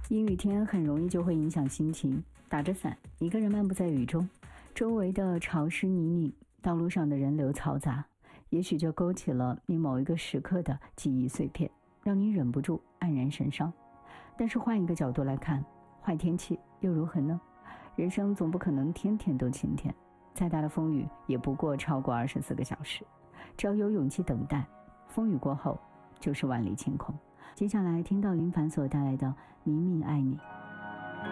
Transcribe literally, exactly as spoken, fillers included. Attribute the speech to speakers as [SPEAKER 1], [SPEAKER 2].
[SPEAKER 1] 阴雨天很容易就会影响心情，打着伞，一个人漫步在雨中，周围的潮湿泥泞，道路上的人流嘈杂，也许就勾起了你某一个时刻的记忆碎片，让你忍不住黯然神伤。但是换一个角度来看，坏天气又如何呢？人生总不可能天天都晴天，再大的风雨也不过超过二十四个小时，只要有勇气等待，风雨过后就是万里晴空。接下来听到林凡所带来的《明明爱你》。